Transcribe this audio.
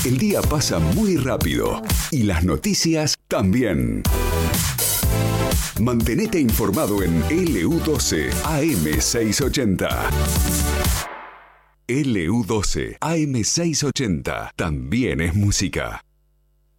El día pasa muy rápido y las noticias también. Mantenete informado en LU12 AM680. LU12 AM680 también es música.